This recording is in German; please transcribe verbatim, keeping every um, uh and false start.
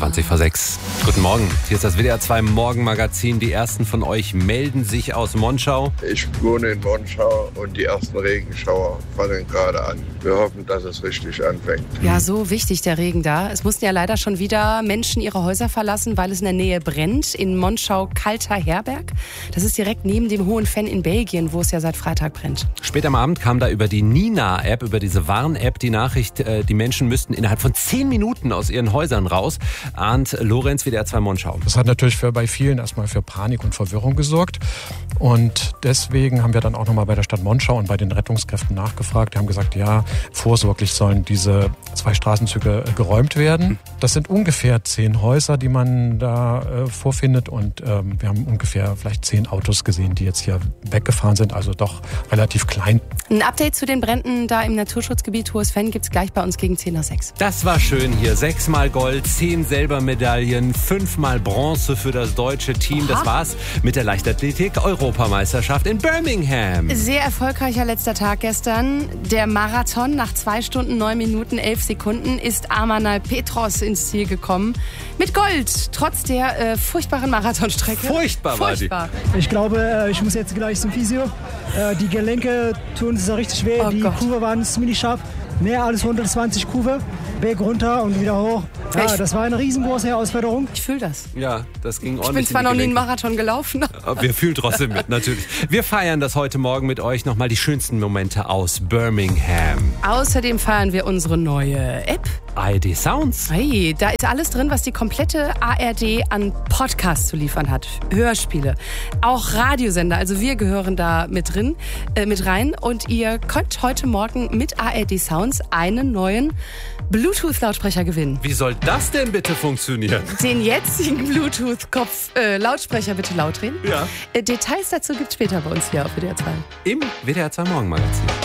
zwanzig vor sechs. Guten Morgen, hier ist das W D R zwei Morgenmagazin. Die ersten von euch melden sich aus Monschau. Ich wohne in Monschau und die ersten Regenschauer fangen gerade an. Wir hoffen, dass es richtig anfängt. Ja, so wichtig der Regen da. Es mussten ja leider schon wieder Menschen ihre Häuser verlassen, weil es in der Nähe brennt. In Monschau-Kalter-Herberg. Das ist direkt neben dem Hohenfenn in Belgien, wo es ja seit Freitag brennt. Spät am Abend kam da über die Nina-App, über diese Warn-App, die Nachricht, die Menschen müssten innerhalb von zehn Minuten aus ihren Häusern raus. Arndt Lorenz, W D R zwei Monschau. Das hat natürlich für, bei vielen erstmal für Panik und Verwirrung gesorgt. Und deswegen haben wir dann auch nochmal bei der Stadt Monschau und bei den Rettungskräften nachgefragt. Die haben gesagt, ja, vorsorglich sollen diese zwei Straßenzüge geräumt werden. Das sind ungefähr zehn Häuser, die man da äh, vorfindet. Und ähm, wir haben ungefähr vielleicht zehn Autos gesehen, die jetzt hier weggefahren sind. Also doch relativ klein. Ein Update zu den Bränden da im Naturschutzgebiet Hohenfenn gibt's gleich bei uns gegen zehn nach sechs. Das war schön hier. Sechsmal Gold, zehn Silbermedaillen, fünfmal Bronze für das deutsche Team. Aha. Das war's mit der Leichtathletik-Europameisterschaft in Birmingham. Sehr erfolgreicher letzter Tag gestern. Der Marathon nach zwei Stunden, neun Minuten, elf Sekunden ist Amanal Petros ins Ziel gekommen. Mit Gold, trotz der äh, furchtbaren Marathonstrecke. Furchtbar war die. Furchtbar. Ich glaube, ich muss jetzt gleich zum Physio. Die Gelenke tun es richtig weh. Oh die Gott. Kurve waren ziemlich scharf. Mehr als hundertzwanzig Kurve. Berg runter und wieder hoch. Ja, Ich- das war eine riesengroße Herausforderung. Ich fühle das. Ja, das ging ordentlich. Ich bin zwar in noch die nie einen Gelenke. Marathon gelaufen. Aber wir fühlen trotzdem mit, natürlich. Wir feiern das heute Morgen mit euch. Nochmal die schönsten Momente aus Birmingham. Außerdem feiern wir unsere neue App. I D Sounds. Hey, da ist alles drin, was die komplette A R D an Podcasts zu liefern hat. Hörspiele, auch Radiosender. Also wir gehören da mit drin, äh, mit rein. Und ihr könnt heute Morgen mit A R D Sounds einen neuen Bluetooth-Lautsprecher gewinnen. Wie soll das denn bitte funktionieren? Den jetzigen Bluetooth-Kopf-Lautsprecher bitte laut drehen. Ja. Äh, Details dazu gibt's später bei uns hier auf W D R zwei. Im W D R zwei Morgenmagazin.